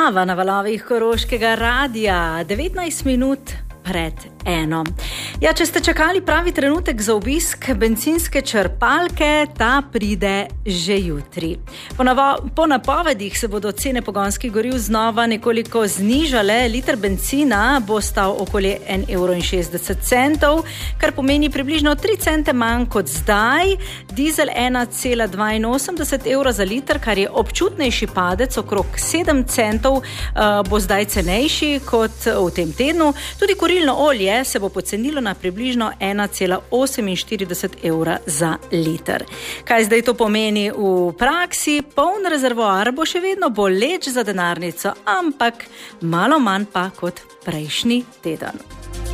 Zdrava na valovih Koroškega radia, 19 minut pred 1. Ja, če ste čakali pravi trenutek za obisk bencinske črpalke, ta pride že jutri. Po napovedih se bodo cene pogonskih goriv znova nekoliko znižale. Liter benzina bo stal okoli 1,60 €, kar pomeni približno 3 cente manj kot zdaj. Dizel 1,82 € za liter, kar je občutnejši padec, okrog 7 centov bo zdaj cenejši kot v tem tednu. Tudi kurilno olje se bo pocenilo na približno 1,48 € za liter. Kaj zdaj to pomeni v praksi? Poln rezervoar bo še vedno boleč za denarnico, ampak malo manj pa kot prejšnji teden.